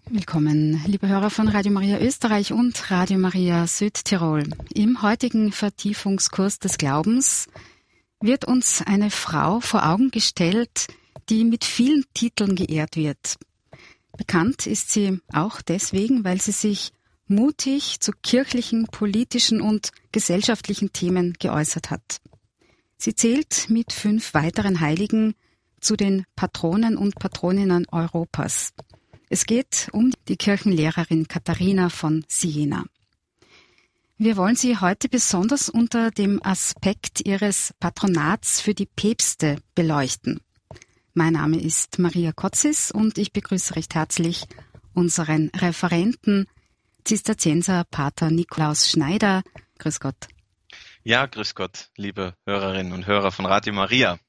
Willkommen, liebe Hörer von Radio Maria Österreich und Radio Maria Südtirol. Im heutigen Vertiefungskurs des Glaubens wird uns eine Frau vor Augen gestellt, die mit vielen Titeln geehrt wird. Bekannt ist sie auch deswegen, weil sie sich mutig zu kirchlichen, politischen und gesellschaftlichen Themen geäußert hat. Sie zählt mit 5 weiteren Heiligen zu den Patronen und Patroninnen Europas. Es geht um die Kirchenlehrerin Katharina von Siena. Wir wollen sie heute besonders unter dem Aspekt ihres Patronats für die Päpste beleuchten. Mein Name ist Maria Kotzis und ich begrüße recht herzlich unseren Referenten, Zisterzienser Pater Nikolaus Schneider. Grüß Gott. Ja, grüß Gott, liebe Hörerinnen und Hörer von Radio Maria.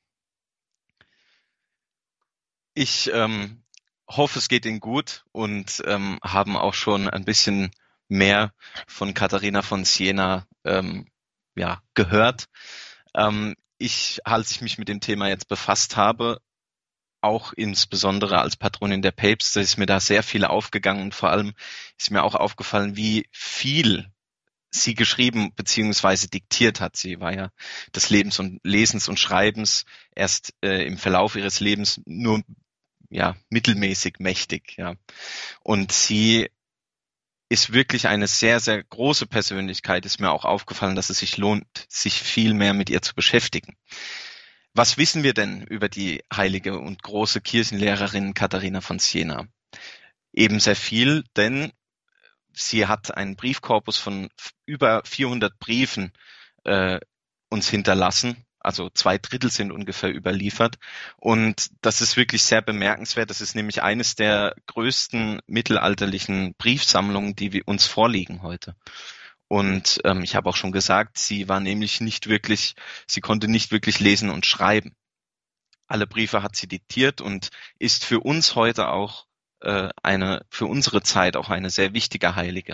Ich hoffe, es geht Ihnen gut und haben auch schon ein bisschen mehr von Katharina von Siena gehört. Als ich mich mit dem Thema jetzt befasst habe, auch insbesondere als Patronin der Päpste, ist mir da sehr viel aufgegangen und vor allem ist mir auch aufgefallen, wie viel sie geschrieben bzw. diktiert hat. Sie war ja des Lesens und Schreibens erst im Verlauf ihres Lebens nur mittelmäßig mächtig, ja. Und sie ist wirklich eine sehr, sehr große Persönlichkeit. Ist mir auch aufgefallen, dass es sich lohnt, sich viel mehr mit ihr zu beschäftigen. Was wissen wir denn über die heilige und große Kirchenlehrerin Katharina von Siena? Eben sehr viel, denn sie hat einen Briefkorpus von über 400 Briefen uns hinterlassen. Also 2/3 sind ungefähr überliefert. Und das ist wirklich sehr bemerkenswert. Das ist nämlich eines der größten mittelalterlichen Briefsammlungen, die uns vorliegen heute. Und ich habe auch schon gesagt, sie konnte nicht wirklich lesen und schreiben. Alle Briefe hat sie diktiert und ist für uns heute auch für unsere Zeit auch eine sehr wichtige Heilige.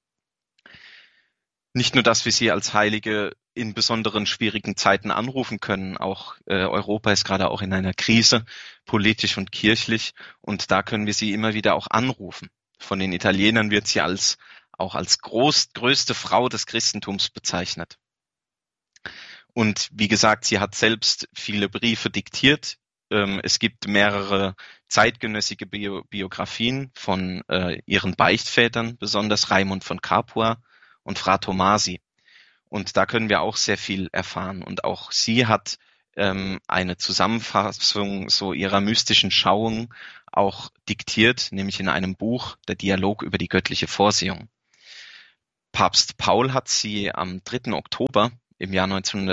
Nicht nur, dass wir sie als Heilige in besonderen schwierigen Zeiten anrufen können, auch Europa ist gerade auch in einer Krise, politisch und kirchlich, und da können wir sie immer wieder auch anrufen. Von den Italienern wird sie als größte Frau des Christentums bezeichnet. Und wie gesagt, sie hat selbst viele Briefe diktiert. Es gibt mehrere zeitgenössige Biografien von ihren Beichtvätern, besonders Raimund von Capua und Fra Tomasi. Und da können wir auch sehr viel erfahren. Und auch sie hat eine Zusammenfassung so ihrer mystischen Schauung auch diktiert, nämlich in einem Buch, der Dialog über die göttliche Vorsehung. Papst Paul hat sie am 3. Oktober im Jahr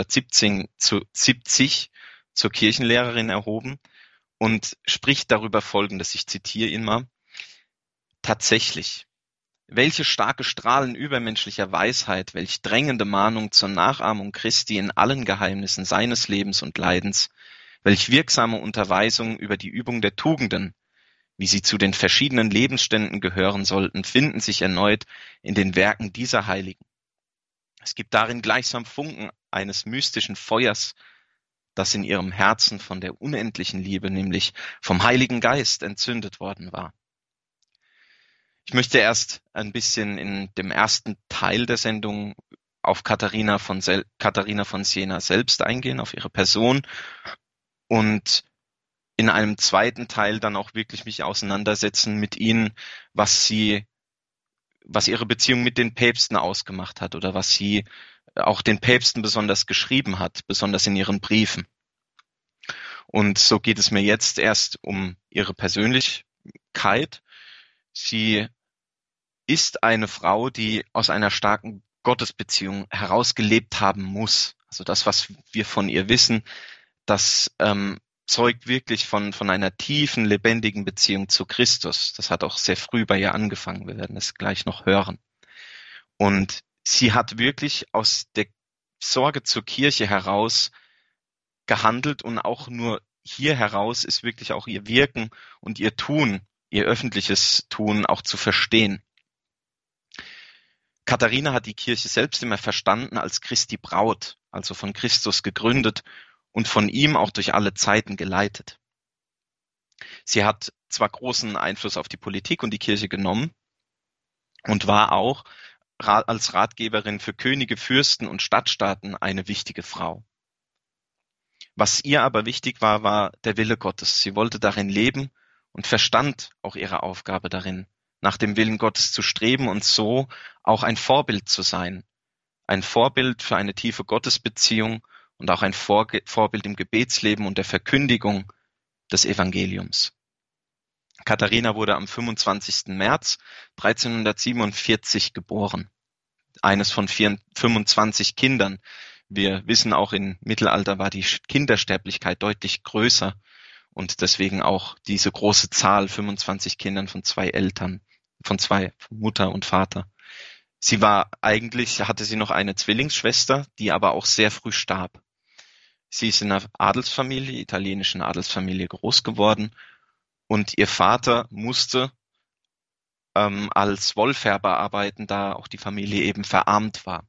1970 zur Kirchenlehrerin erhoben und spricht darüber Folgendes, ich zitiere ihn mal: Tatsächlich, welche starke Strahlen übermenschlicher Weisheit, welch drängende Mahnung zur Nachahmung Christi in allen Geheimnissen seines Lebens und Leidens, welch wirksame Unterweisung über die Übung der Tugenden, wie sie zu den verschiedenen Lebensständen gehören sollten, finden sich erneut in den Werken dieser Heiligen. Es gibt darin gleichsam Funken eines mystischen Feuers, das in ihrem Herzen von der unendlichen Liebe, nämlich vom Heiligen Geist, entzündet worden war. Ich möchte erst ein bisschen in dem ersten Teil der Sendung auf Katharina von Siena selbst eingehen, auf ihre Person, und in einem zweiten Teil dann auch wirklich mich auseinandersetzen mit ihnen, was ihre Beziehung mit den Päpsten ausgemacht hat oder was sie auch den Päpsten besonders geschrieben hat, besonders in ihren Briefen. Und so geht es mir jetzt erst um ihre Persönlichkeit. Sie ist eine Frau, die aus einer starken Gottesbeziehung herausgelebt haben muss. Also das, was wir von ihr wissen, das zeugt wirklich von einer tiefen, lebendigen Beziehung zu Christus. Das hat auch sehr früh bei ihr angefangen. Wir werden es gleich noch hören. Und sie hat wirklich aus der Sorge zur Kirche heraus gehandelt, und auch nur hier heraus ist wirklich auch ihr Wirken und ihr Tun, ihr öffentliches Tun auch zu verstehen. Katharina hat die Kirche selbst immer verstanden als Christi Braut, also von Christus gegründet und von ihm auch durch alle Zeiten geleitet. Sie hat zwar großen Einfluss auf die Politik und die Kirche genommen und war auch als Ratgeberin für Könige, Fürsten und Stadtstaaten eine wichtige Frau. Was ihr aber wichtig war, war der Wille Gottes. Sie wollte darin leben und verstand auch ihre Aufgabe darin, nach dem Willen Gottes zu streben und so auch ein Vorbild zu sein. Ein Vorbild für eine tiefe Gottesbeziehung und auch ein Vorbild im Gebetsleben und der Verkündigung des Evangeliums. Katharina wurde am 25. März 1347 geboren. Eines von 25 Kindern. Wir wissen auch, im Mittelalter war die Kindersterblichkeit deutlich größer und deswegen auch diese große Zahl, 25 Kindern von zwei Eltern, von Mutter und Vater. Hatte sie noch eine Zwillingsschwester, die aber auch sehr früh starb. Sie ist in einer Adelsfamilie, italienischen Adelsfamilie groß geworden und ihr Vater musste als Wollfärber arbeiten, da auch die Familie eben verarmt war.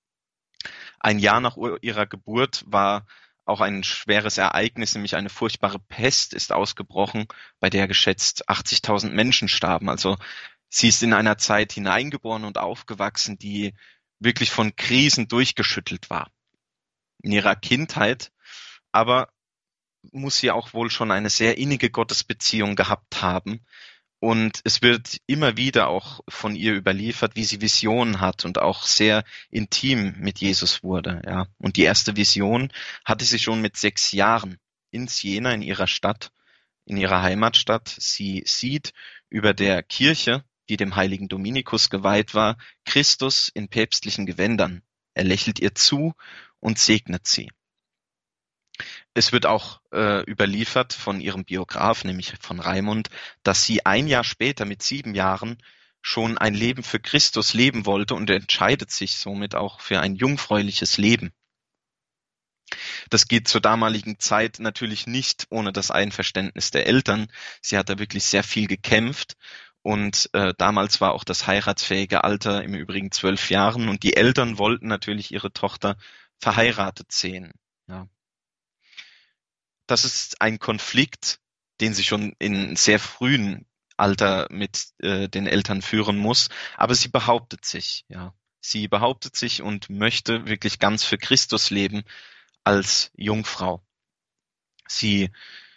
Ein Jahr nach ihrer Geburt war auch ein schweres Ereignis, nämlich eine furchtbare Pest ist ausgebrochen, bei der geschätzt 80.000 Menschen starben. Also sie ist in einer Zeit hineingeboren und aufgewachsen, die wirklich von Krisen durchgeschüttelt war. In ihrer Kindheit aber muss sie auch wohl schon eine sehr innige Gottesbeziehung gehabt haben. Und es wird immer wieder auch von ihr überliefert, wie sie Visionen hat und auch sehr intim mit Jesus wurde. Ja. Und die erste Vision hatte sie schon mit 6 Jahren in Siena, in ihrer Stadt, in ihrer Heimatstadt. Sie sieht über der Kirche, die dem heiligen Dominikus geweiht war, Christus in päpstlichen Gewändern. Er lächelt ihr zu und segnet sie. Es wird auch überliefert von ihrem Biograf, nämlich von Raimund, dass sie ein Jahr später mit 7 Jahren schon ein Leben für Christus leben wollte und entscheidet sich somit auch für ein jungfräuliches Leben. Das geht zur damaligen Zeit natürlich nicht ohne das Einverständnis der Eltern. Sie hat da wirklich sehr viel gekämpft und damals war auch das heiratsfähige Alter im Übrigen 12 Jahren und die Eltern wollten natürlich ihre Tochter verheiratet sehen. Ja. Das ist ein Konflikt, den sie schon in sehr frühen Alter mit den Eltern führen muss. Aber sie behauptet sich, ja. Sie behauptet sich und möchte wirklich ganz für Christus leben als Jungfrau. Sie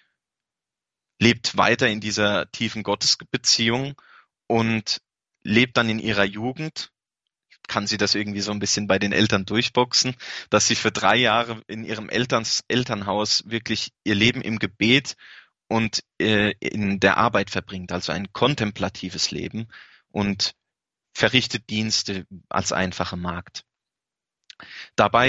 lebt weiter in dieser tiefen Gottesbeziehung und lebt dann in ihrer Jugend, kann sie das irgendwie so ein bisschen bei den Eltern durchboxen, dass sie für 3 Jahre in ihrem Elternhaus wirklich ihr Leben im Gebet und in der Arbeit verbringt, also ein kontemplatives Leben und verrichtet Dienste als einfache Magd. Dabei